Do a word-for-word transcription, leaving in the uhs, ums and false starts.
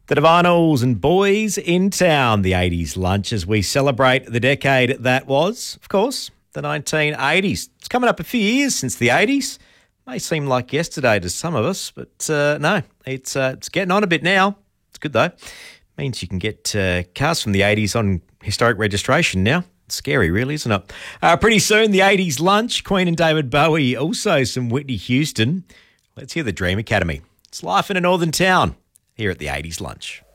The Divinyls and Boys in Town, the eighties lunch, as we celebrate the decade that was, of course, the nineteen eighties. It's coming up a few years since the eighties. May seem like yesterday to some of us, but uh, no, it's uh, it's getting on a bit now. It's good though. Means you can get uh, cars from the eighties on historic registration now. It's scary, really, isn't it? Uh, pretty soon, the eighties lunch, Queen and David Bowie, also some Whitney Houston. Let's hear the Dream Academy. It's life in a northern town here at the eighties lunch.